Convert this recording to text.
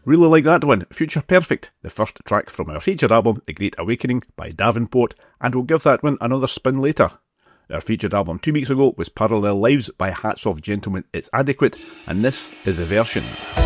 Really like that one, Future Perfect, the first track from our featured album, The Great Awakening by Davenport, and we'll give that one another spin later. Our featured album 2 weeks ago was Parallel Lives by Hats Off Gentlemen, It's Adequate, and this is a version.